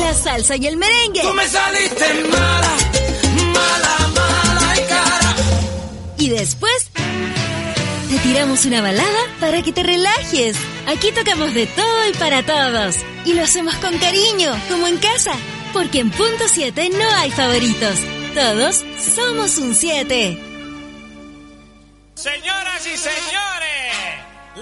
la salsa y el merengue. Tú me saliste mala, mala, mala y cara. Y después te tiramos una balada para que te relajes. Aquí tocamos de todo y para todos. Y lo hacemos con cariño, como en casa. Porque en Punto 7 no hay favoritos. Todos somos un 7. Señoras y señores,